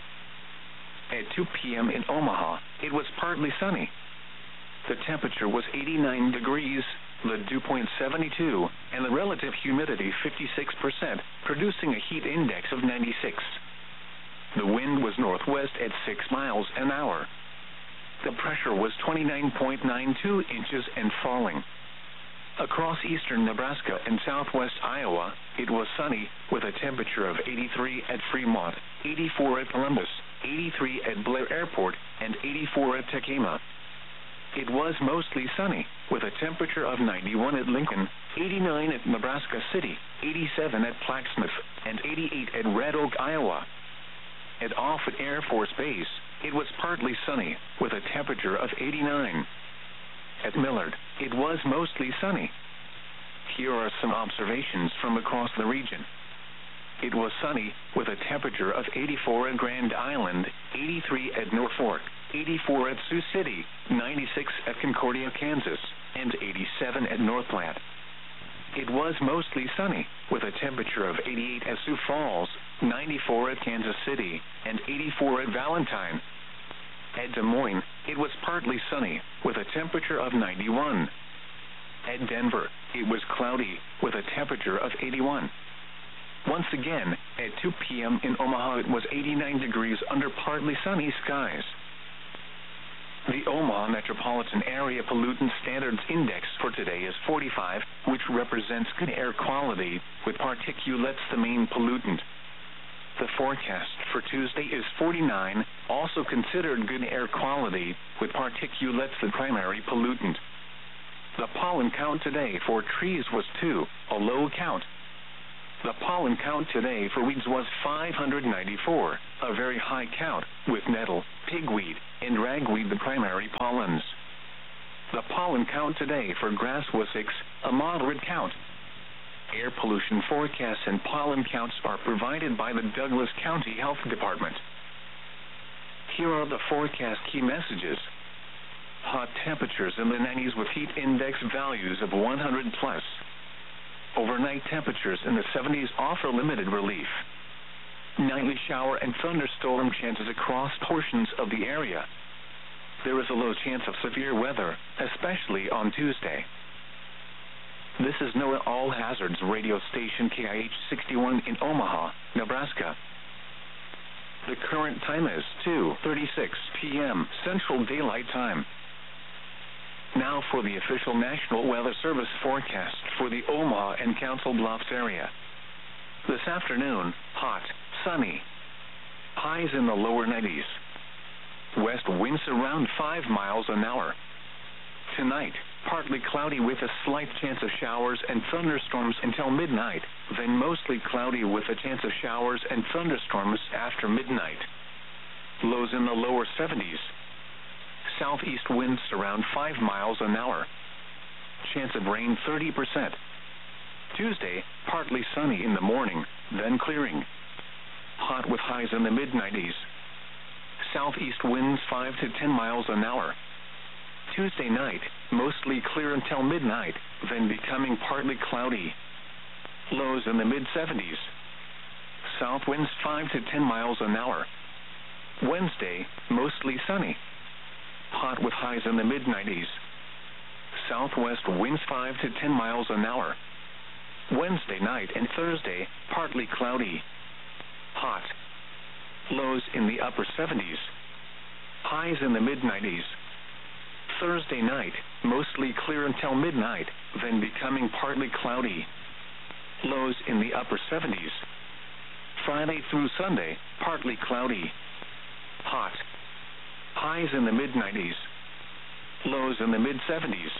At two p.m. in Omaha, it was partly sunny. The temperature was eighty-nine degrees, the dew point seventy-two, and the relative humidity fifty-six percent, producing a heat index of ninety-six. The wind was northwest at six miles an hour. The pressure was twenty-nine point nine two inches and falling. Across eastern Nebraska and southwest Iowa, it was sunny, with a temperature of eighty-three at Fremont, eighty-four at Columbus, eighty-three at Blair Airport, and eighty-four at Tacoma. It was mostly sunny, with a temperature of ninety-one at Lincoln, eighty-nine at Nebraska City, eighty-seven at Plaquemine, and eighty-eight at Red Oak, Iowa. At Offutt Air Force Base, it was partly sunny, with a temperature of eighty-nine. At Millard, it was mostly sunny. Here are some observations from across the region. It was sunny, with a temperature of eighty-four at Grand Island, eighty-three at Norfolk, eighty-four at Sioux City, ninety-six at Concordia, Kansas, and eighty-seven at North Platte. It was mostly sunny, with a temperature of eighty-eight at Sioux Falls, ninety-four at Kansas City, and eighty-four at Valentine. At Des Moines, it was partly sunny, with a temperature of ninety-one. At Denver, it was cloudy, with a temperature of eighty-one. Once again, at two p.m. in Omaha, it was eighty-nine degrees under partly sunny skies. The Omaha Metropolitan Area Pollutant Standards Index for today is forty-five, which represents good air quality, with particulates the main pollutant. The forecast for Tuesday is forty-nine, also considered good air quality, with particulates the primary pollutant. The pollen count today for trees was two, a low count. The pollen count today for weeds was five hundred ninety-four, a very high count, with nettle, pigweed, and ragweed the primary pollens. The pollen count today for grass was six, a moderate count. Air pollution forecasts and pollen counts are provided by the Douglas County Health Department. Here are the forecast key messages. Hot temperatures in the nineties with heat index values of one hundred plus. Overnight temperatures in the seventies offer limited relief. Nightly shower and thunderstorm chances across portions of the area. There is a low chance of severe weather, especially on Tuesday. This is NOAA All Hazards radio station K I H sixty-one in Omaha, Nebraska. The current time is two thirty-six p m Central Daylight Time. Now for the official National Weather Service forecast for the Omaha and Council Bluffs area. This afternoon, hot, sunny. Highs in the lower nineties. West winds around five miles an hour. Tonight, partly cloudy with a slight chance of showers and thunderstorms until midnight, then mostly cloudy with a chance of showers and thunderstorms after midnight. Lows in the lower seventies. Southeast winds around five miles an hour. Chance of rain thirty percent. Tuesday, partly sunny in the morning, then clearing. Hot with highs in the mid nineties. Southeast winds five to ten miles an hour. Tuesday night, mostly clear until midnight, then becoming partly cloudy. Lows in the mid seventies. South winds five to ten miles an hour. Wednesday, mostly sunny. Hot with highs in the mid nineties. Southwest winds five to ten miles an hour. Wednesday night and Thursday, partly cloudy. Hot. Lows in the upper seventies. Highs in the mid nineties. Thursday night, mostly clear until midnight, then becoming partly cloudy. Lows in the upper seventies. Friday through Sunday, partly cloudy. Hot. Highs in the mid nineties. Lows in the mid seventies.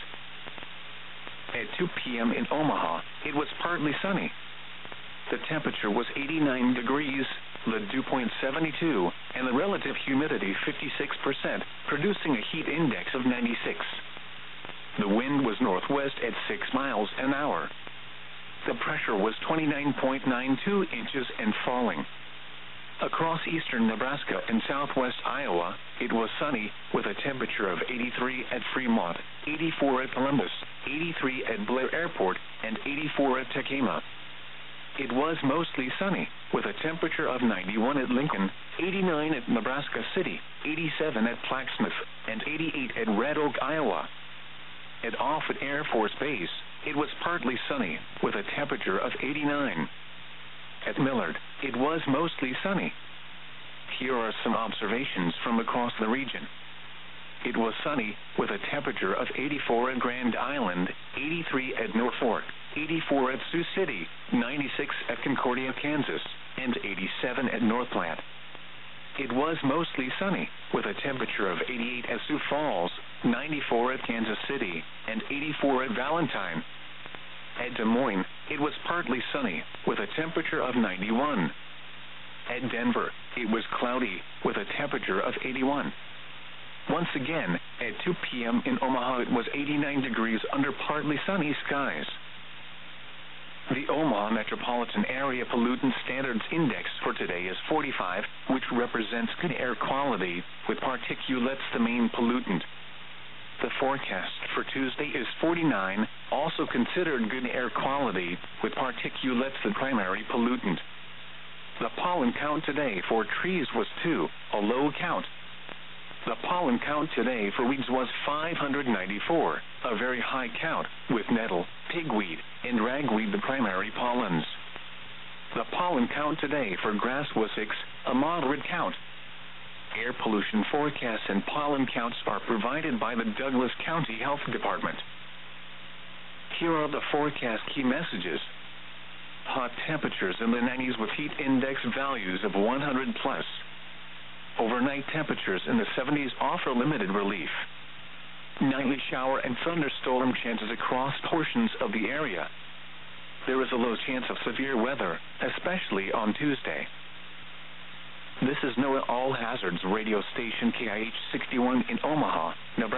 At two p m in Omaha, it was partly sunny. The temperature was eighty-nine degrees, the dew point seventy-two, and the relative humidity fifty-six percent, producing a heat index of ninety-six. The wind was northwest at six miles an hour. The pressure was twenty-nine point nine two inches and falling. Across eastern Nebraska and southwest Iowa, it was sunny, with a temperature of eighty-three at Fremont, eighty-four at Columbus, eighty-three at Blair Airport, and eighty-four at Tacoma. It was mostly sunny, with a temperature of ninety-one at Lincoln, eighty-nine at Nebraska City, eighty-seven at Plaquemine, and eighty-eight at Red Oak, Iowa. At Offutt Air Force Base, it was partly sunny, with a temperature of eighty-nine. At Millard, it was mostly sunny. Here are some observations from across the region. It was sunny, with a temperature of eighty-four at Grand Island, eighty-three at Norfolk, eighty-four at Sioux City, ninety-six at Concordia, Kansas, and eighty-seven at North Platte. It was mostly sunny, with a temperature of eighty-eight at Sioux Falls, ninety-four at Kansas City, and eighty-four at Valentine. At Des Moines, it was partly sunny, with a temperature of ninety-one. At Denver, it was cloudy, with a temperature of eighty-one. Once again, at two p m in Omaha, it was eighty-nine degrees under partly sunny skies. The Omaha Metropolitan Area Pollutant Standards Index for today is forty-five, which represents good air quality, with particulates the main pollutant. The forecast for Tuesday is forty-nine, also considered good air quality, with particulates the primary pollutant. The pollen count today for trees was two, a low count. The pollen count today for weeds was five hundred ninety-four, a very high count, with nettle, pigweed, and ragweed the primary pollens. The pollen count today for grass was six, a moderate count. Air pollution forecasts and pollen counts are provided by the Douglas County Health Department. Here are the forecast key messages. Hot temperatures in the nineties with heat index values of one hundred plus. Overnight temperatures in the seventies offer limited relief. Nightly shower and thunderstorm chances across portions of the area. There is a low chance of severe weather, especially on Tuesday. This is NOAA All Hazards radio station K I H sixty-one in Omaha, Nebraska.